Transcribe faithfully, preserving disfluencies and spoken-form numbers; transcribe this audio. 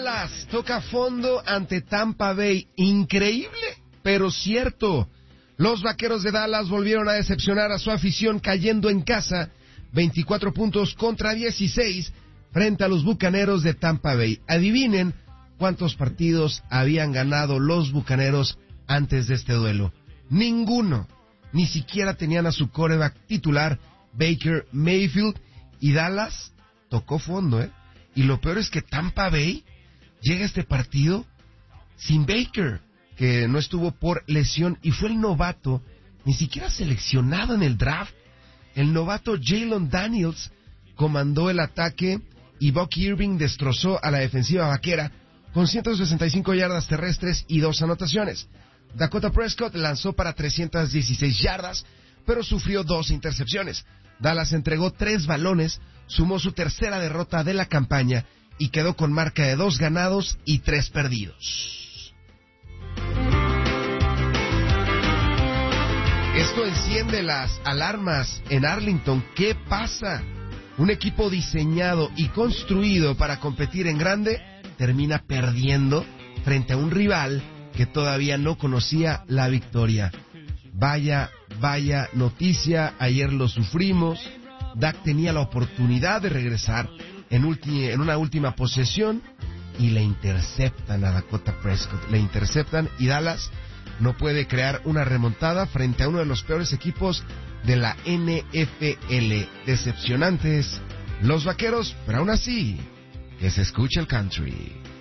Dallas toca fondo ante Tampa Bay. Increíble, pero cierto. Los Vaqueros de Dallas volvieron a decepcionar a su afición cayendo en casa veinticuatro puntos contra dieciséis frente a los Bucaneros de Tampa Bay. Adivinen cuántos partidos habían ganado los Bucaneros antes de este duelo. Ninguno. Ni siquiera tenían a su quarterback titular, Baker Mayfield, y Dallas tocó fondo, ¿eh? Y lo peor es que Tampa Bay llega a este partido sin Baker, que no estuvo por lesión, y fue el novato, ni siquiera seleccionado en el draft. El novato Jalen Daniels comandó el ataque y Buck Irving destrozó a la defensiva vaquera con ciento sesenta y cinco yardas terrestres y dos anotaciones. Dakota Prescott lanzó para trescientas dieciséis yardas, pero sufrió dos intercepciones. Dallas entregó tres balones, sumó su tercera derrota de la campaña y quedó con marca de dos ganados y tres perdidos. Esto enciende las alarmas en Arlington. ¿Qué pasa? Un equipo diseñado y construido para competir en grande termina perdiendo frente a un rival que todavía no conocía la victoria. Vaya, vaya noticia, ayer lo sufrimos. Dak tenía la oportunidad de regresar en, ulti- en una última posesión y le interceptan a Dakota Prescott, le interceptan y Dallas no puede crear una remontada frente a uno de los peores equipos de la N F L. Decepcionantes los Vaqueros, pero aún así, que se escuche el country.